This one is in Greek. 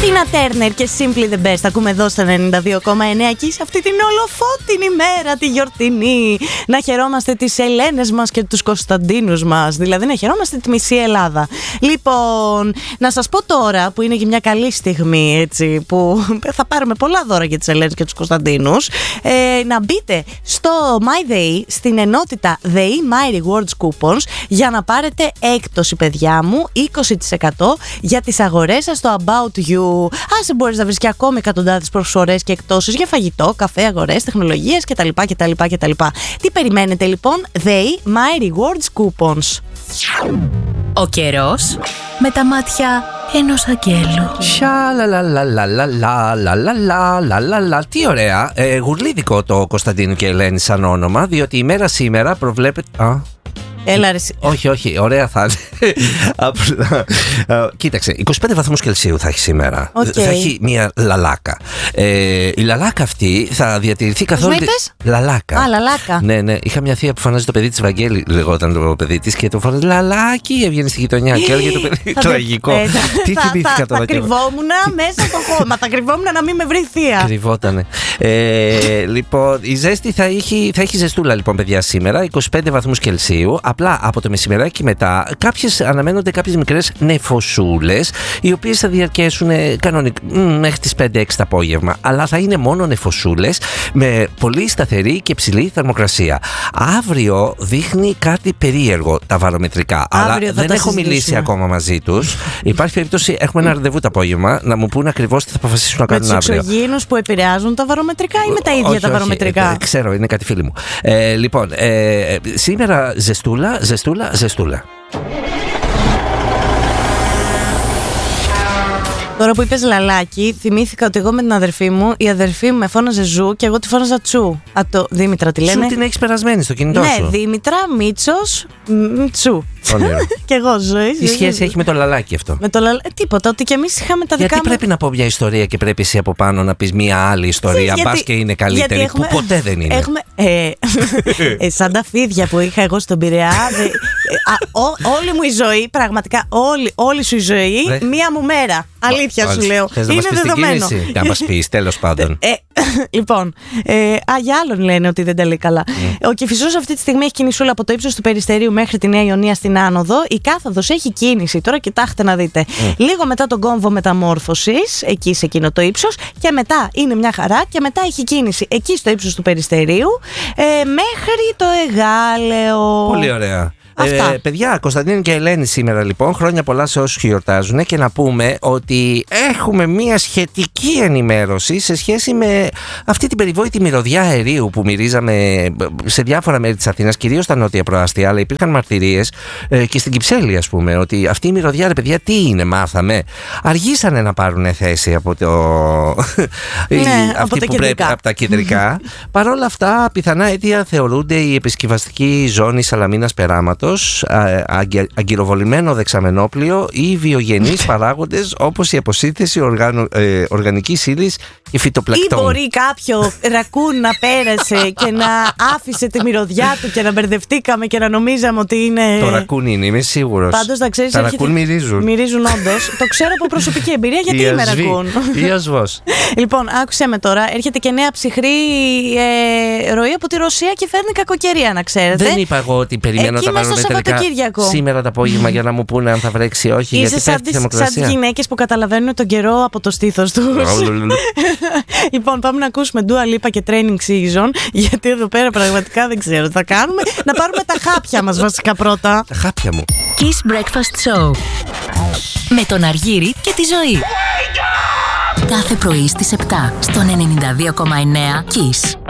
Τίνα Τέρνερ και Simply the Best. Ακούμε εδώ στα 92,9 και σε αυτή την ολοφώτινη μέρα, τη γιορτινή. Να χαιρόμαστε τις Ελένες μας και τους Κωνσταντίνους μας. Δηλαδή να χαιρόμαστε τη μισή Ελλάδα. Λοιπόν, να σας πω τώρα που είναι και μια καλή στιγμή, έτσι, που θα πάρουμε πολλά δώρα για τις Ελένες και τους Κωνσταντίνους. Να μπείτε στο My Day, στην ενότητα The My Rewards Coupons, για να πάρετε έκπτωση, παιδιά μου, 20% για τις αγορές σας στο About You. Άσε, μπορείς να βρεις και ακόμη εκατοντάδες προσφορές και εκτόσεις για φαγητό, καφέ, αγορές, τεχνολογίες κτλ. Τι περιμένετε λοιπόν? They My Rewards Coupons. Ο καιρός με τα μάτια ενός αγγέλου. Τι ωραία. Γουρλίδικο το Κωνσταντίνου και Ελένη σαν όνομα, διότι η μέρα σήμερα προβλέπεται. Έλα ρε. Όχι, ωραία θα είναι. Κοίταξε, 25 βαθμούς Κελσίου θα έχει σήμερα. Θα έχει μια λαλάκα. Η λαλάκα αυτή θα διατηρηθεί καθ' όλη. Λαλάκα. Α, λαλάκα. Ναι. Είχα μια θεία που φωνάζει το παιδί της Βαγγέλη, λεγόταν το παιδί της, και το φωνάζει λαλάκι. Έβγαινε στη γειτονιά και έλεγε το παιδί. Τραγικό. Τι θυμήθηκα τώρα. Θα κρυβόμουν μέσα από χώμα. Θα κρυβόμουν να μην με βρει θεία. Κρυβότανε. Λοιπόν, η ζέστη θα έχει ζεστούλα λοιπόν, παιδιά, σήμερα. 25 βαθμούς Κελσίου. Απλά από το μεσημεράκι μετά αναμένονται κάποιες μικρές νεφοσούλες, οι οποίες θα διαρκέσουν μέχρι τις 5-6 το απόγευμα. Αλλά θα είναι μόνο νεφοσούλες με πολύ σταθερή και ψηλή θερμοκρασία. Αύριο δείχνει κάτι περίεργο τα βαρομετρικά. Αλλά δεν έχω μιλήσει ακόμα μαζί τους. Υπάρχει περίπτωση, έχουμε ένα ραντεβού το απόγευμα, να μου πούν ακριβώς τι θα αποφασίσουν να κάνουν αύριο. Με τους εξωγήινους που επηρεάζουν τα βαρομετρικά ή με τα ίδια τα βαρομετρικά? Ξέρω, είναι κάτι φίλοι μου. Λοιπόν, σήμερα ζεστούλα. Τώρα που είπες λαλάκι, θυμήθηκα ότι εγώ με την αδερφή μου, η αδερφή μου με φώναζε Ζου και εγώ τη φώναζα Τσου. Από το Δήμητρα τη λένε. Σου την έχεις περασμένη στο κινητό σου. Ναι, Δήμητρα, Μίτσος, Τσου. Και εγώ ζωή. Τι σχέση έχει με το λαλάκι αυτό? Με το τίποτα, ότι κι εμείς είχαμε τα δικά μας. Γιατί πρέπει να πω μια ιστορία και πρέπει εσύ από πάνω να πεις μια άλλη ιστορία? Μπας και είναι καλύτερη, που ποτέ δεν είναι. Σαν τα φίδια που είχα εγώ στον Πειραιά. Όλη μου η ζωή, πραγματικά όλη σου η ζωή, μία μου μέρα. Αλήθεια σου λέω. Είναι δεδομένο. Να μας πεις, τέλος πάντων. Λοιπόν, για άλλον λένε ότι δεν τα λέει καλά. Ο Κηφισός αυτή τη στιγμή έχει κινησούλα από το ύψος του Περιστερίου μέχρι τη Νέα Ιωνία στην άνοδο. Η κάθοδος έχει κίνηση. Τώρα κοιτάξτε να δείτε. Λίγο μετά τον κόμβο μεταμόρφωσης, εκεί σε εκείνο το ύψος, και μετά είναι μια χαρά, και μετά έχει κίνηση εκεί στο ύψος του Περιστερίου μέχρι το Εγάλεο. Πολύ ωραία. Παιδιά, Κωνσταντίνου και Ελένη σήμερα λοιπόν. Χρόνια πολλά σε όσους γιορτάζουν. Και να πούμε ότι έχουμε μια σχετική ενημέρωση σε σχέση με αυτή την περιβόητη μυρωδιά αερίου που μυρίζαμε σε διάφορα μέρη της Αθήνας, κυρίως στα νότια προάστια. Αλλά υπήρχαν μαρτυρίες και στην Κυψέλη, ας πούμε, ότι αυτή η μυρωδιά, ρε παιδιά, τι είναι, μάθαμε. Αργήσανε να πάρουν θέση από το. Από τα κεντρικά. Παρ' όλα αυτά, πιθανά αίτια θεωρούνται η επισκευαστική ζώνη Σαλαμίνας Περάματος, αγκυροβολημένο δεξαμενόπλιο ή βιογενείς παράγοντες όπως η αποσύνθεση οργανικής ύλης και φυτοπλακτών. Ή μπορεί κάποιο ρακούν να πέρασε και να άφησε τη μυρωδιά του και να μπερδευτήκαμε και να νομίζαμε ότι είναι. Το ρακούν είναι, είμαι σίγουρος. Πάντως να ξέρεις, τα ρακούν μυρίζουν. Μυρίζουν όντως. Το ξέρω από προσωπική εμπειρία, γιατί είμαι ρακούν. Ή ασβός. Λοιπόν, άκουσε με τώρα. Έρχεται και νέα ψυχρή ροή από τη Ρωσία και φέρνει κακοκαιρία, να ξέρετε. Δεν είπα εγώ ότι περιμένω τα βαρομετρικά σήμερα το απόγευμα για να μου πούνε αν θα βρέξει ή όχι. Είσαι σαν τις γυναίκες που καταλαβαίνουν τον καιρό από το στήθος τους. Λοιπόν, πάμε να ακούσουμε Dua Lipa και Training Season, γιατί εδώ πέρα πραγματικά δεν ξέρω τι θα κάνουμε. Να πάρουμε τα χάπια μας βασικά πρώτα. Τα χάπια μου. Kiss Breakfast Show με τον Αργύρη και τη Ζωή. Κάθε πρωί στις 7 στον 92,9 Kiss.